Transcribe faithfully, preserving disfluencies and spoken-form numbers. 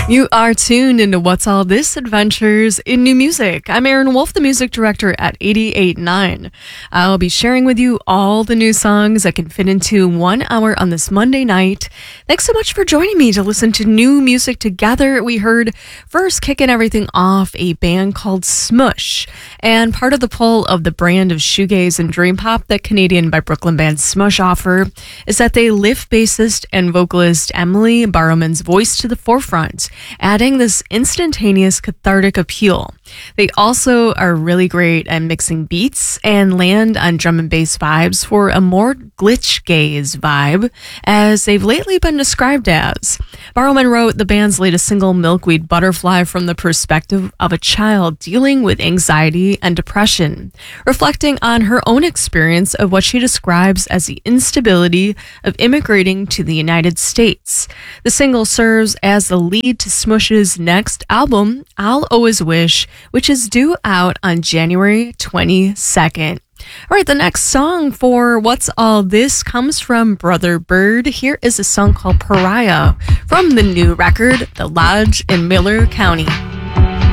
You are tuned into What's All This Adventures in New Music. I'm Aaron Wolf, the music director at eighty-eight point nine. I'll be sharing with you all the new songs that can fit into one hour on this Monday night. Thanks so much for joining me to listen to new music together. We heard first, kicking everything off, a band called Smush. And part of the pull of the brand of shoegaze and dream pop that Canadian by Brooklyn band Smush offer is that they lift bassist and vocalist Emily Barrowman's voice to the forefront, adding this instantaneous cathartic appeal. They also are really great at mixing beats and land on drum and bass vibes for a more glitch gaze vibe, as they've lately been described as. Barrowman wrote the band's latest single, Milkweed Butterfly, from the perspective of a child dealing with anxiety and depression, reflecting on her own experience of what she describes as the instability of immigrating to the United States. The single serves as the lead to Smush's next album, I'll Always Wish, which is due out on January twenty-second. All right, the next song for What's All This comes from Brother Bird. Here is a song called Pariah from the new record, The Lodge in Miller County.